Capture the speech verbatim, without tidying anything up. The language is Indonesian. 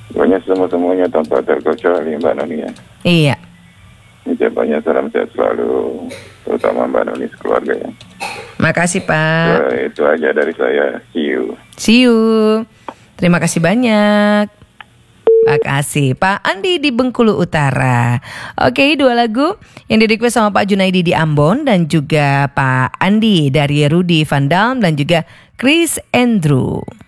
Pokoknya semua-semuanya tanpa terkecuali Mbak Noni ya. Iya. Ucapannya salam sehat selalu, terutama Mbak Noni sekeluarga ya. Makasih Pak. So, itu aja dari saya. See you. See you. Terima kasih banyak. Makasih Pak Andi di Bengkulu Utara. Oke, dua lagu yang di-request sama Pak Junaidi di Ambon dan juga Pak Andi dari Rudy Van Dam dan juga Chris Andrew.